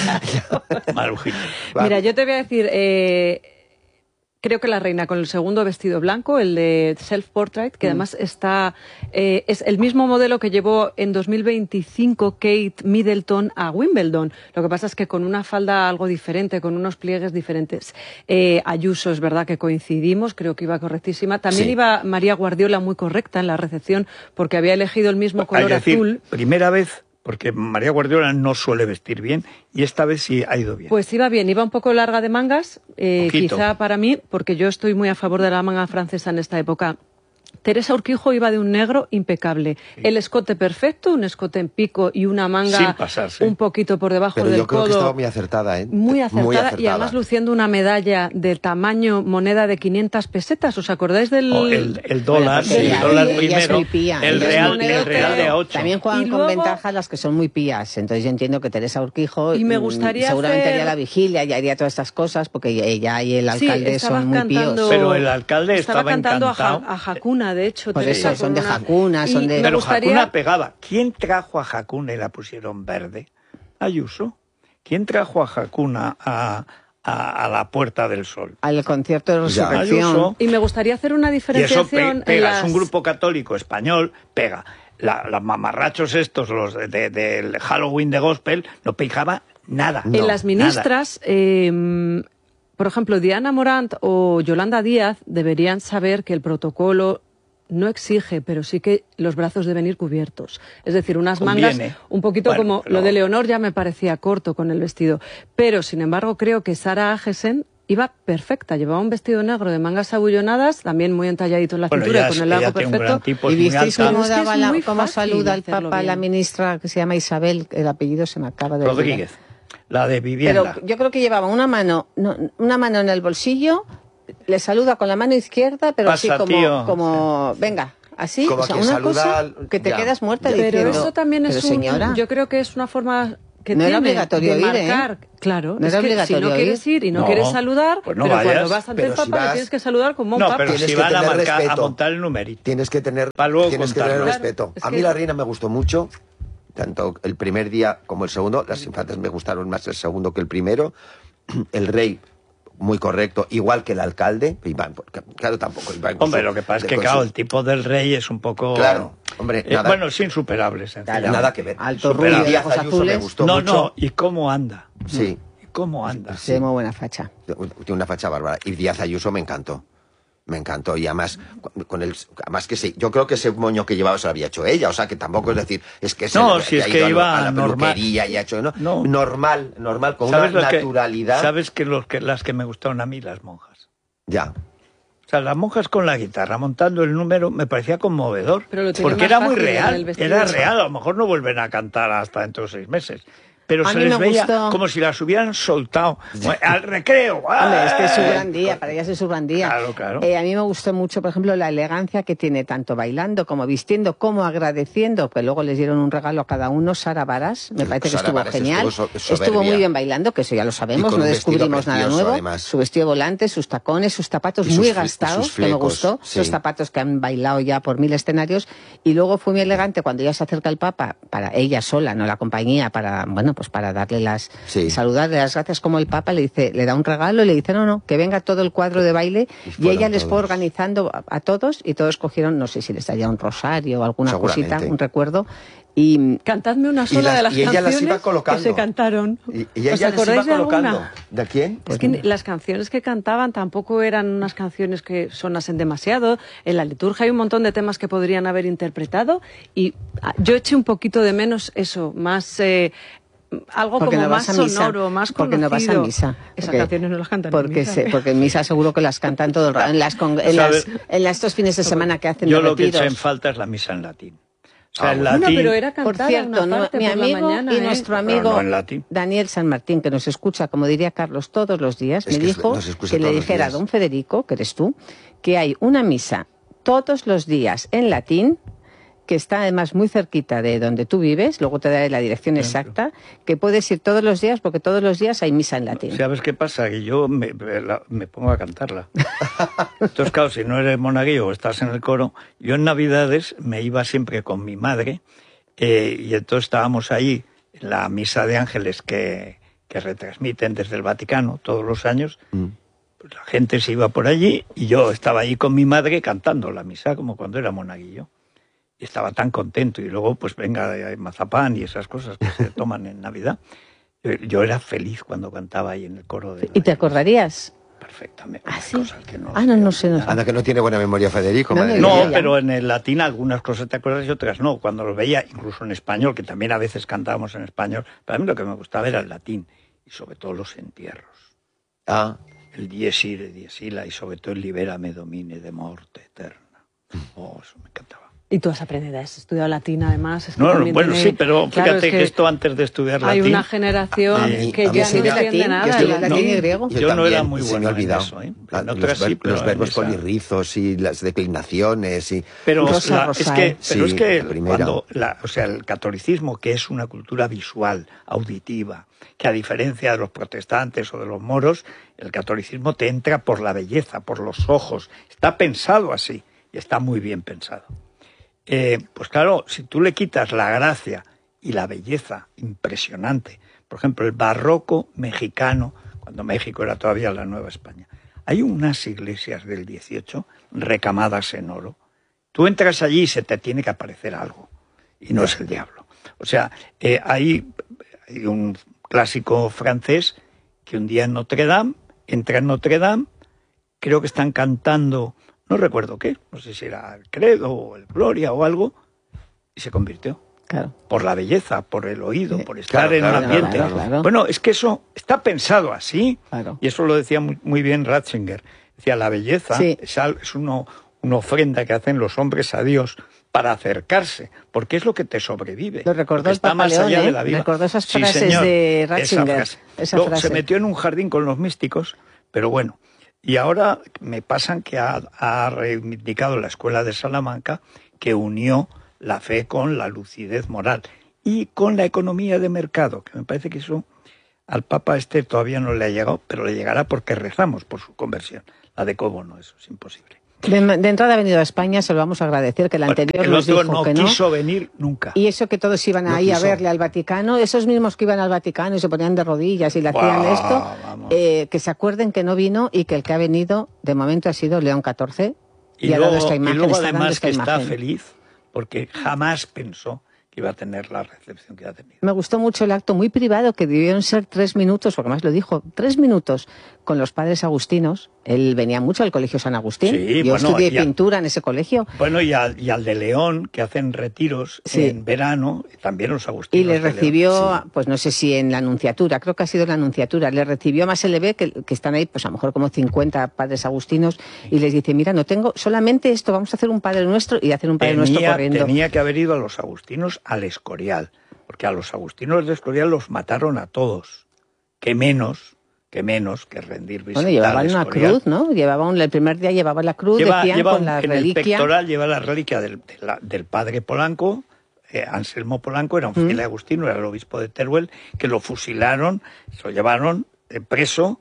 Speaker 4: Mira, yo te voy a decir... Creo que la reina con el segundo vestido blanco, el de Self Portrait, que además está es el mismo modelo que llevó en 2025 Kate Middleton a Wimbledon. Lo que pasa es que con una falda algo diferente, con unos pliegues diferentes. Ayuso, es verdad que coincidimos, creo que iba correctísima. También iba María Guardiola muy correcta en la recepción porque había elegido el mismo color azul.
Speaker 3: Primera vez... Porque María Guardiola no suele vestir bien y esta vez sí ha ido bien.
Speaker 4: Pues iba bien, iba un poco larga de mangas, quizá para mí, porque yo estoy muy a favor de la manga francesa en esta época. Teresa Urquijo iba de un negro impecable. Sí. El escote perfecto, un escote en pico y una manga un poquito por debajo del codo.
Speaker 2: Pero yo creo que estaba muy acertada, ¿eh?
Speaker 4: Muy acertada y además luciendo una medalla de tamaño moneda de 500 pesetas. ¿Os acordáis del...?
Speaker 3: El dólar, el dólar primero, el real de a 8.
Speaker 1: También juegan con ventaja las que son muy pías. Entonces yo entiendo que Teresa Urquijo
Speaker 4: y me gustaría
Speaker 1: seguramente haría la vigilia y haría todas estas cosas porque ella y el alcalde son muy píos.
Speaker 3: Pero el alcalde estaba
Speaker 4: cantando
Speaker 3: encantado.
Speaker 4: a Hakuna, de hecho.
Speaker 1: Por eso, son de Hakuna, son de...
Speaker 3: Pero Hakuna pegaba. ¿Quién trajo a Hakuna y la pusieron verde? Ayuso. ¿Quién trajo a Hakuna a la Puerta del Sol?
Speaker 1: Al concierto de Resurrección.
Speaker 4: Y me gustaría hacer una diferenciación.
Speaker 3: Y eso pega, es un grupo católico español, pega. Los mamarrachos estos, los del Halloween de Gospel, no pegaba nada.
Speaker 4: En las ministras... por ejemplo, Diana Morant o Yolanda Díaz deberían saber que el protocolo no exige, pero sí que los brazos deben ir cubiertos. Es decir, unas mangas un poquito como lo de Leonor ya me parecía corto con el vestido. Pero, sin embargo, creo que Sara Agesen iba perfecta. Llevaba un vestido negro de mangas abullonadas, también muy entalladito en la cintura, con el largo perfecto.
Speaker 1: ¿Y visteis cómo saluda al Papa la ministra que se llama Isabel? El apellido se me acaba de olvidar.
Speaker 3: Rodríguez. La de vivienda.
Speaker 1: Pero yo creo que llevaba una mano en el bolsillo, le saluda con la mano izquierda, pero así como venga, así,
Speaker 2: como
Speaker 1: o sea, una cosa que te quedas muerta diciendo.
Speaker 4: Pero eso también es señora. Yo creo que es una forma que
Speaker 1: no
Speaker 4: tiene
Speaker 1: era obligatorio
Speaker 4: de
Speaker 1: ir,
Speaker 4: marcar, claro,
Speaker 1: no
Speaker 4: es
Speaker 1: era
Speaker 4: que
Speaker 1: obligatorio
Speaker 4: si no quieres ir y no quieres saludar,
Speaker 3: pues no
Speaker 4: pero
Speaker 3: vayas,
Speaker 4: cuando vas ante el Papa le tienes que saludar como un Papa.
Speaker 3: Pero
Speaker 2: tienes
Speaker 3: si
Speaker 2: que
Speaker 3: van a,
Speaker 2: tener respeto.
Speaker 3: a montar el numerito.
Speaker 2: Tienes que tener respeto.
Speaker 4: Claro,
Speaker 2: a mí la reina me gustó mucho, tanto el primer día como el segundo. Las infantas me gustaron más el segundo que el primero. El rey, muy correcto, igual que el alcalde. Iván, claro, tampoco. Iván,
Speaker 3: hombre, lo que pasa es que, claro, el tipo del rey es un poco...
Speaker 2: Claro, hombre, nada...
Speaker 3: bueno, es insuperable, sencillamente.
Speaker 2: Nada que ver.
Speaker 1: Alto rubio,
Speaker 2: Díaz
Speaker 1: ojos
Speaker 2: Ayuso
Speaker 1: azules.
Speaker 2: me gustó mucho.
Speaker 3: No, ¿y cómo anda?
Speaker 2: Sí.
Speaker 3: ¿Y cómo anda?
Speaker 1: Sí, muy buena facha.
Speaker 2: Tiene una facha bárbara. Y Díaz Ayuso me encantó. Me encantó. Y además, además que sí, yo creo que ese moño que llevaba se lo había hecho ella. O sea, que tampoco es decir, es que
Speaker 3: si es que iba
Speaker 2: a la peluquería y ha hecho... No. Normal, con una naturalidad.
Speaker 3: ¿Sabes que las que me gustaron a mí? Las monjas.
Speaker 2: Ya.
Speaker 3: O sea, las monjas con la guitarra montando el número me parecía conmovedor. Porque era muy real. Era real. A lo mejor no vuelven a cantar hasta dentro de 6 meses. Pero se les veía como si las hubieran soltado al recreo.
Speaker 1: Hombre, es que es su gran día, para ellas es su gran día.
Speaker 3: Claro.
Speaker 1: A mí me gustó mucho, por ejemplo, la elegancia que tiene tanto bailando como vistiendo, como agradeciendo, que luego les dieron un regalo a cada uno. Sara Baras, me parece que estuvo genial. Estuvo muy bien bailando, que eso ya lo sabemos, no descubrimos nada nuevo. Además. Su vestido volante, sus tacones, sus zapatos muy gastados, que me gustó. Sí. Esos zapatos que han bailado ya por 1000 escenarios. Y luego fue muy elegante cuando ya se acerca el Papa, para ella sola, no la compañía, para darle saludarle las gracias, como el Papa le da un regalo y le dice no, que venga todo el cuadro de baile, y ella les fue organizando a todos, y todos cogieron, no sé si les daría un rosario o alguna cosita, un recuerdo. Y
Speaker 4: cantadme una sola de las canciones que se cantaron.
Speaker 2: Y ella ¿os acordáis de alguna? ¿De quién?
Speaker 4: Es que las canciones que cantaban tampoco eran unas canciones que sonasen demasiado. En la liturgia hay un montón de temas que podrían haber interpretado, y yo eché un poquito de menos eso, más... algo
Speaker 1: porque
Speaker 4: como
Speaker 1: no
Speaker 4: más sonoro, más conocido.
Speaker 1: Porque no vas a misa.
Speaker 4: Esas canciones no las cantan en misa.
Speaker 1: Porque en misa seguro que las cantan todo el rato. En estos fines de semana que hacen
Speaker 3: yo
Speaker 1: de
Speaker 3: lo que
Speaker 1: retiros.
Speaker 3: eché en falta es la misa en latín. O sea, en latín...
Speaker 4: Bueno, pero era cantada
Speaker 1: por cierto,
Speaker 4: una parte
Speaker 1: mi
Speaker 4: por
Speaker 1: amigo
Speaker 4: la mañana,
Speaker 1: y nuestro amigo Daniel San Martín, que nos escucha, como diría Carlos, todos los días, me dijo que le dijera a don Federico, que eres tú, que hay una misa todos los días en latín, que está además muy cerquita de donde tú vives, luego te daré la dirección exacta, que puedes ir todos los días, porque todos los días hay misa en latín.
Speaker 3: ¿Sabes qué pasa? Que yo me pongo a cantarla. Entonces, claro, si no eres monaguillo o estás en el coro, yo en Navidades me iba siempre con mi madre, y entonces estábamos ahí en la misa de ángeles que retransmiten desde el Vaticano todos los años. Pues la gente se iba por allí y yo estaba allí con mi madre cantando la misa, como cuando era monaguillo. Y estaba tan contento, y luego pues venga mazapán y esas cosas que se toman en Navidad. Yo era feliz cuando cantaba ahí en el coro de...
Speaker 1: ¿Y te acordarías?
Speaker 3: Perfectamente.
Speaker 1: ¿Ah, sí?
Speaker 3: Cosas que no,
Speaker 1: no sé.
Speaker 2: Anda, que no tiene buena memoria Federico.
Speaker 3: No, pero en el latín algunas cosas te acuerdas y otras no. Cuando lo veía, incluso en español, que también a veces cantábamos en español, para mí lo que me gustaba era el latín, y sobre todo los entierros. El dies irae, dies illa, y sobre todo el libérame domine de morte eterna. Eso me encantaba.
Speaker 4: Y tú has aprendido, has estudiado latín además. Es que
Speaker 3: bueno, sí, pero fíjate que esto antes de estudiar latín...
Speaker 4: Hay una generación que ya no entiende nada.
Speaker 1: Latín y griego.
Speaker 3: Yo no era muy bueno en eso.
Speaker 2: Los verbos polirrizos y las declinaciones.
Speaker 3: Pero es que cuando el catolicismo, que es una cultura visual, auditiva, que a diferencia de los protestantes o de los moros, el catolicismo te entra por la belleza, por los ojos. Está pensado así, y está muy bien pensado. Pues claro, si tú le quitas la gracia y la belleza impresionante, por ejemplo, el barroco mexicano, cuando México era todavía la Nueva España, hay unas iglesias del 18 recamadas en oro. Tú entras allí y se te tiene que aparecer algo, y no es el diablo. O sea, hay un clásico francés que un día en Notre Dame, entra en Notre Dame, creo que están cantando... No recuerdo qué, no sé si era el Credo o el Gloria o algo, y se convirtió.
Speaker 1: Claro.
Speaker 3: Por la belleza, por el oído, por estar en un ambiente. Claro. Bueno, es que eso está pensado así, y eso lo decía muy bien Ratzinger. Decía, la belleza es una ofrenda que hacen los hombres a Dios para acercarse, porque es lo que te sobrevive.
Speaker 1: Lo recordó el
Speaker 3: está
Speaker 1: Papa
Speaker 3: más
Speaker 1: León,
Speaker 3: allá de la vida.
Speaker 1: Recordó esas frases de Ratzinger.
Speaker 3: Esa frase. Se metió en un jardín con los místicos, pero bueno. Y ahora me pasan que ha reivindicado la Escuela de Salamanca, que unió la fe con la lucidez moral. y con la economía de mercado, que me parece que eso al Papa todavía no le ha llegado, pero le llegará porque rezamos por su conversión. La de Cobo no, eso es imposible.
Speaker 1: De entrada ha venido a España, se lo vamos a agradecer, que el anterior nos dijo que no.
Speaker 3: No quiso venir nunca.
Speaker 1: Y eso que todos iban ahí a verle al Vaticano, esos mismos que iban al Vaticano y se ponían de rodillas y le hacían esto, que se acuerden que no vino y que el que ha venido de momento ha sido León XIV y ha dado esta imagen.
Speaker 3: Y luego además que está feliz porque jamás pensó que iba a tener la recepción que ha tenido.
Speaker 1: Me gustó mucho el acto, muy privado, que debieron ser 3 minutos, porque más lo dijo, 3 minutos con los padres agustinos. Él venía mucho al Colegio San Agustín.
Speaker 3: Sí,
Speaker 1: yo estudié pintura en ese colegio.
Speaker 3: Bueno, y al de León, que hacen retiros en verano, también los agustinos.
Speaker 1: Y le recibió, pues no sé si en la Anunciatura, creo que ha sido en la Anunciatura, le recibió más LB, que están ahí, pues a lo mejor como 50 padres agustinos, y les dice, mira, no tengo solamente esto, vamos a hacer un Padre Nuestro, y hacer un Padre Nuestro corriendo.
Speaker 3: Tenía que haber ido a los agustinos al Escorial, porque a los agustinos del Escorial los mataron a todos. Que menos que rendir visita.
Speaker 1: Bueno, llevaban una cruz, ¿no? El primer día llevaban la cruz, decían con la reliquia.
Speaker 3: En el pectoral lleva la reliquia del padre Polanco, Anselmo Polanco, era un fraile agustino, era el obispo de Teruel, que lo fusilaron, se lo llevaron preso,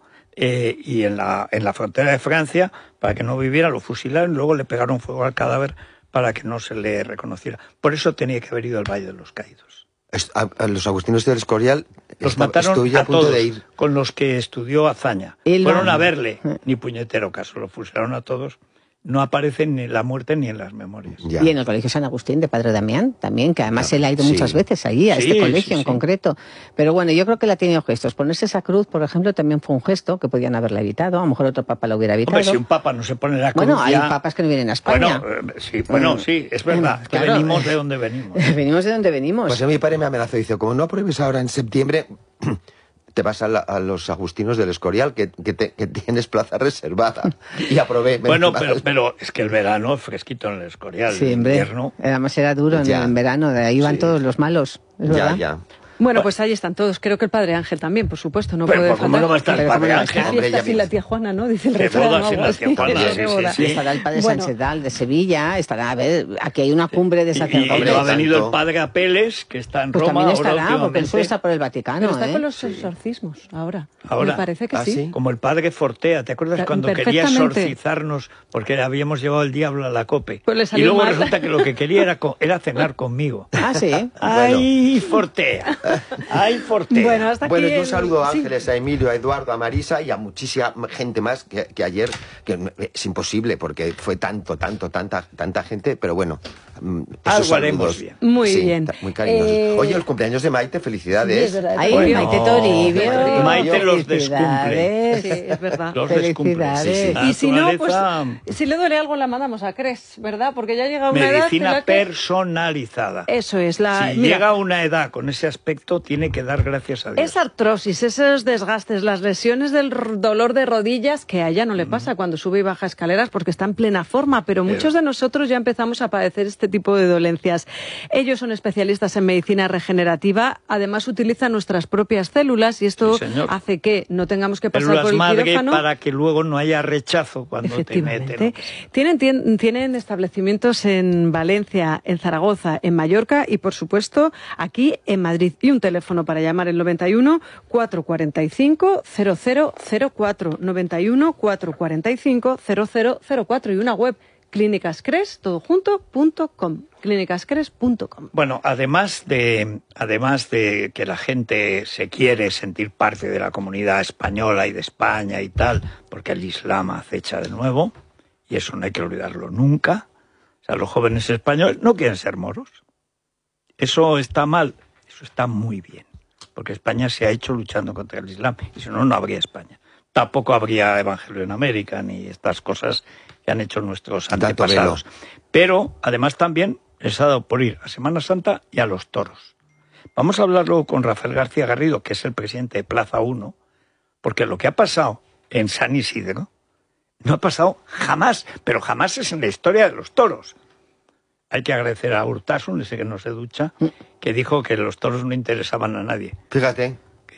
Speaker 3: y en la frontera de Francia, para que no viviera, lo fusilaron y luego le pegaron fuego al cadáver para que no se le reconociera. Por eso tenía que haber ido al Valle de los Caídos.
Speaker 2: A los agustinos del Escorial
Speaker 3: los mataron a todos, con los que estudió Azaña. Fueron a verle, ni puñetero caso, lo fusilaron a todos. No aparece ni en la muerte ni en las memorias.
Speaker 1: Ya. Y en el Colegio San Agustín de Padre Damián también, que además él ha ido muchas veces allí, a este colegio en concreto. Pero bueno, yo creo que él ha tenido gestos. Ponerse esa cruz, por ejemplo, también fue un gesto que podían haberla evitado. A lo mejor otro papa lo hubiera evitado.
Speaker 3: Hombre, si un papa no se pone la cruz.
Speaker 1: Bueno, hay papas que no vienen a España.
Speaker 3: Sí, es verdad. Que venimos de donde venimos.
Speaker 1: Venimos de donde venimos.
Speaker 2: Pues mi padre me amenazó y dice, como no apruebes ahora en septiembre, te vas a los agustinos del Escorial, que tienes plaza reservada. Y aprobé.
Speaker 3: Bueno, pero es que el verano es fresquito en el Escorial.
Speaker 1: Sí, hombre.
Speaker 3: Invierno.
Speaker 1: Además era duro en verano, de ahí van todos los malos. ¿Es verdad?
Speaker 2: Ya.
Speaker 4: Bueno, pues ahí están todos. Creo que el Padre Ángel también, por supuesto, no
Speaker 3: pero
Speaker 4: puede
Speaker 3: faltar. ¿Cómo no va a estar el Padre Ángel?
Speaker 4: Fiesta sin la tía Juana, ¿no? Dice el refrán.
Speaker 3: Bodas sin la tía Juana,
Speaker 1: sí. Estará el Padre Sansedal de Sevilla, estará, a ver, aquí hay una cumbre de sacerdotes.
Speaker 3: Y ha venido el Padre Apeles, que está en Roma.
Speaker 1: También estará, porque él suele estar por el Vaticano.
Speaker 4: Pero está con los exorcismos ahora. Me parece que sí.
Speaker 3: Como el Padre Fortea, ¿te acuerdas cuando quería exorcizarnos porque habíamos llevado el diablo a la cope?
Speaker 4: Pues
Speaker 3: y luego resulta que lo que quería era cenar conmigo.
Speaker 1: Ah, sí.
Speaker 3: ¡Ay, Fortea! ¡Ay, Fortea!
Speaker 4: Bueno, hasta aquí
Speaker 2: yo saludo a Ángeles, a Emilio, a Eduardo, a Marisa y a muchísima gente más que ayer, que es imposible porque fue tanta gente, pero bueno.
Speaker 3: Algo haremos bien.
Speaker 4: Muy bien.
Speaker 2: Muy cariñosos. Oye, los cumpleaños de Maite, felicidades.
Speaker 4: Sí,
Speaker 1: ay, bueno, Maite Toribio.
Speaker 3: Maite los descumple.
Speaker 4: Sí, es verdad.
Speaker 3: Los descumple. Sí.
Speaker 4: Y si no, pues si le duele algo la mandamos a Cres, ¿verdad? Porque ya llega una edad.
Speaker 3: Medicina personalizada.
Speaker 4: Eso es.
Speaker 3: Si llega a una edad con ese aspecto, tiene que dar gracias a Dios.
Speaker 4: Esa artrosis, esos desgastes, las lesiones del dolor de rodillas, que a ella no le pasa cuando sube y baja escaleras porque está en plena forma, pero muchos de nosotros ya empezamos a padecer este tipo de dolencias. Ellos son especialistas en medicina regenerativa, además utilizan nuestras propias células y esto hace que no tengamos que pasar por el quirófano.
Speaker 3: Para que luego no haya rechazo cuando te meten.
Speaker 4: Tienen establecimientos en Valencia, en Zaragoza, en Mallorca y, por supuesto, aquí en Madrid. Y un teléfono para llamar el 91 445 0004, 91 445 0004 y una web clínicascres.com, clínicascres.com.
Speaker 3: Bueno, además de que la gente se quiere sentir parte de la comunidad española y de España y tal, porque el Islam acecha de nuevo, y eso no hay que olvidarlo nunca. O sea, los jóvenes españoles no quieren ser moros. Eso está mal, eso está muy bien. Porque España se ha hecho luchando contra el Islam, y si no, no habría España. Tampoco habría Evangelio en América, ni estas cosas que han hecho nuestros antepasados. Pero, además, también les ha dado por ir a Semana Santa y a los toros. Vamos a hablar luego con Rafael García Garrido, que es el presidente de Plaza 1, porque lo que ha pasado en San Isidro no ha pasado jamás, pero jamás es en la historia de los toros. Hay que agradecer a Urtasun, ese que no se ducha, que dijo que los toros no interesaban a nadie.
Speaker 2: Fíjate.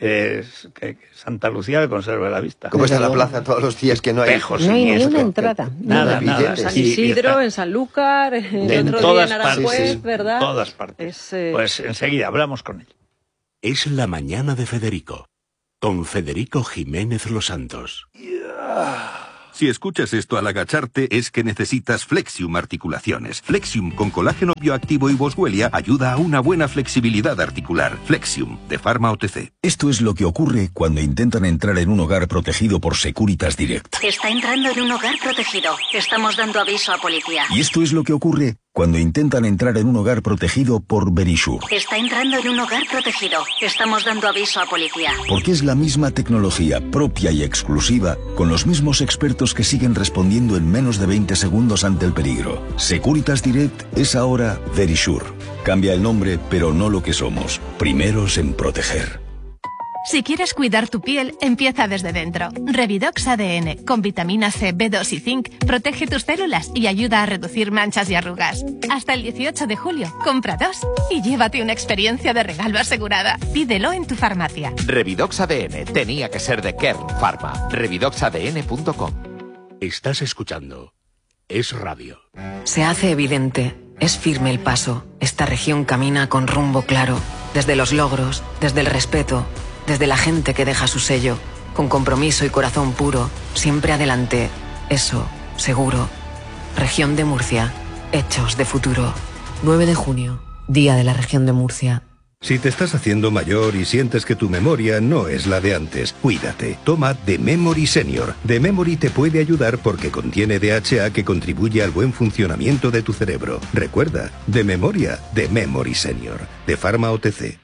Speaker 3: que Santa Lucía le conserve la vista.
Speaker 2: ¿Cómo está la plaza todos los días que no hay?
Speaker 3: Espejos
Speaker 1: No hay ni
Speaker 3: siniestros.
Speaker 1: una entrada.
Speaker 3: Nada.
Speaker 4: En San Isidro, en Sanlúcar, el otro día en Aranjuez, ¿verdad?
Speaker 3: En todas partes. Pues enseguida hablamos con él.
Speaker 12: Es la mañana de Federico, con Federico Jiménez Los Santos.
Speaker 10: Si escuchas esto al agacharte es que necesitas Flexium Articulaciones. Flexium con colágeno bioactivo y boswellia ayuda a una buena flexibilidad articular. Flexium, de Pharma OTC.
Speaker 6: Esto es lo que ocurre cuando intentan entrar en un hogar protegido por Securitas Direct.
Speaker 7: Está entrando en un hogar protegido. Estamos dando aviso a policía.
Speaker 6: Y esto es lo que ocurre cuando intentan entrar en un hogar protegido por Verisure.
Speaker 7: Está entrando en un hogar protegido. Estamos dando aviso a policía.
Speaker 6: Porque es la misma tecnología propia y exclusiva, con los mismos expertos que siguen respondiendo en menos de 20 segundos ante el peligro. Securitas Direct es ahora Verisure. Cambia el nombre, pero no lo que somos. Primeros en proteger.
Speaker 13: Si quieres cuidar tu piel, empieza desde dentro. Revidox ADN, con vitamina C, B2 y zinc, protege tus células y ayuda a reducir manchas y arrugas. Hasta el 18 de julio, compra 2 y llévate una experiencia de regalo asegurada. Pídelo en tu farmacia.
Speaker 14: Revidox ADN tenía que ser de Kern Pharma. Revidoxadn.com.
Speaker 12: Estás escuchando Es Radio.
Speaker 9: Se hace evidente, es firme el paso. Esta región camina con rumbo claro. Desde los logros, desde el respeto, desde la gente que deja su sello, con compromiso y corazón puro, siempre adelante. Eso, seguro. Región de Murcia, hechos de futuro. 9 de junio, Día de la Región de Murcia.
Speaker 10: Si te estás haciendo mayor y sientes que tu memoria no es la de antes, cuídate. Toma The Memory Senior. The Memory te puede ayudar porque contiene DHA que contribuye al buen funcionamiento de tu cerebro. Recuerda, de memoria, The Memory Senior, de Pharma OTC.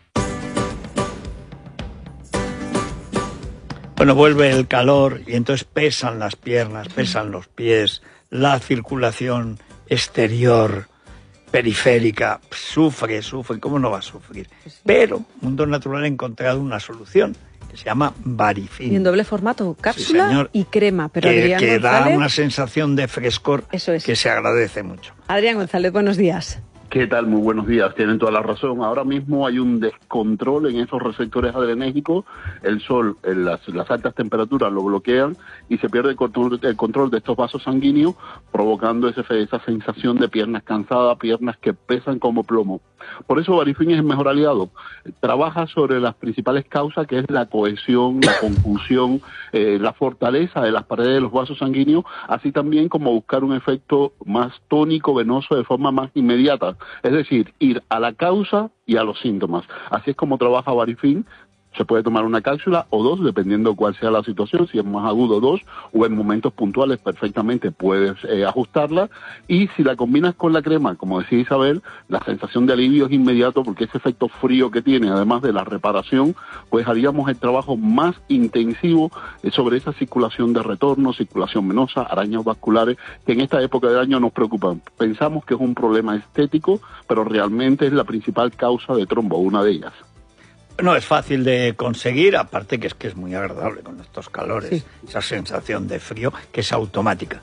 Speaker 3: Bueno, vuelve el calor y entonces pesan las piernas, pesan los pies, la circulación exterior, periférica, sufre, ¿cómo no va a sufrir? Pero Mundo Natural ha encontrado una solución que se llama Varifin.
Speaker 4: Y en doble formato, cápsula
Speaker 3: sí,
Speaker 4: y crema. Pero
Speaker 3: que
Speaker 4: Adrián González,
Speaker 3: da una sensación de frescor que se agradece mucho.
Speaker 4: Adrián González, buenos días.
Speaker 15: ¿Qué tal? Muy buenos días. Tienen toda la razón. Ahora mismo hay un descontrol en esos receptores adrenérgicos. El sol, las altas temperaturas lo bloquean y se pierde el control de estos vasos sanguíneos, provocando esa sensación de piernas cansadas, piernas que pesan como plomo. Por eso Varifin es el mejor aliado. Trabaja sobre las principales causas, que es la cohesión, la confusión, la fortaleza de las paredes de los vasos sanguíneos, así también como buscar un efecto más tónico, venoso, de forma más inmediata. Es decir, ir a la causa y a los síntomas. Así es como trabaja Varifin. Se puede tomar una cápsula o dos, dependiendo cuál sea la situación. Si es más agudo, 2, o en momentos puntuales perfectamente puedes ajustarla. Y si la combinas con la crema, como decía Isabel, la sensación de alivio es inmediato, porque ese efecto frío que tiene, además de la reparación, pues haríamos el trabajo más intensivo sobre esa circulación de retorno, circulación venosa, arañas vasculares, que en esta época del año nos preocupan. Pensamos que es un problema estético, pero realmente es la principal causa de trombo, una de ellas.
Speaker 3: No es fácil de conseguir, aparte que es muy agradable con estos calores, sí. Esa sensación de frío que es automática.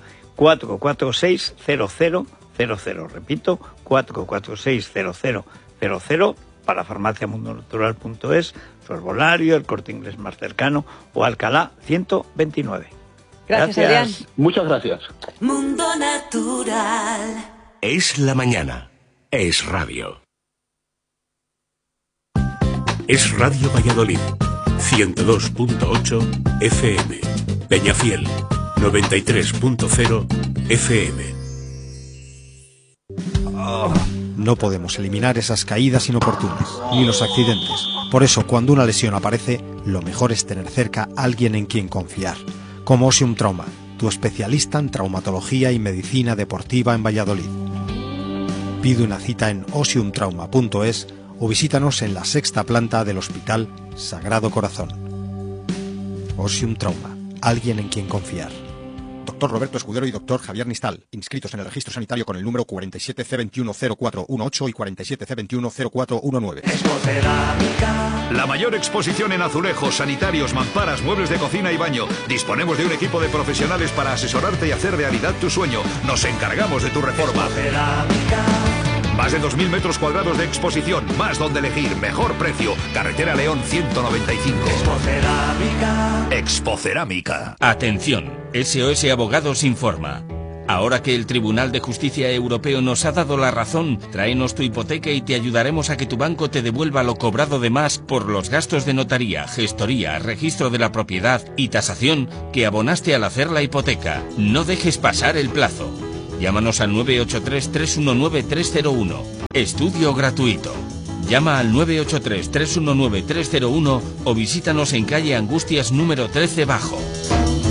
Speaker 3: 446-0000, repito, 446-0000 para farmaciamundonatural.es, su herbolario, el Corte Inglés más cercano o Alcalá 129.
Speaker 4: Gracias, Adrián.
Speaker 15: Muchas gracias.
Speaker 16: Mundo Natural.
Speaker 12: Es la mañana. Es radio. Es Radio Valladolid, 102.8 FM, Peñafiel, 93.0 FM.
Speaker 17: No podemos eliminar esas caídas inoportunas, ni los accidentes. Por eso, cuando una lesión aparece, lo mejor es tener cerca a alguien en quien confiar. Como Osium Trauma, tu especialista en traumatología y medicina deportiva en Valladolid. Pide una cita en osiumtrauma.es o visítanos en la 6ª planta del Hospital Sagrado Corazón. Osium Trauma, alguien en quien confiar. Doctor Roberto Escudero y Doctor Javier Nistal, inscritos en el registro sanitario con el número 47C210418 y 47C210419.
Speaker 18: La mayor exposición en azulejos, sanitarios, mamparas, muebles de cocina y baño. Disponemos de un equipo de profesionales para asesorarte y hacer realidad tu sueño. Nos encargamos de tu reforma. Más de 2.000 metros cuadrados de exposición, más donde elegir, mejor precio. Carretera León 195. Expocerámica.
Speaker 19: Atención, SOS Abogados informa. Ahora que el Tribunal de Justicia Europeo nos ha dado la razón, tráenos tu hipoteca y te ayudaremos a que tu banco te devuelva lo cobrado de más por los gastos de notaría, gestoría, registro de la propiedad y tasación que abonaste al hacer la hipoteca. No dejes pasar el plazo. Llámanos al 983-319-301. Estudio gratuito. Llama al 983-319-301 o visítanos en calle Angustias número 13 Bajo.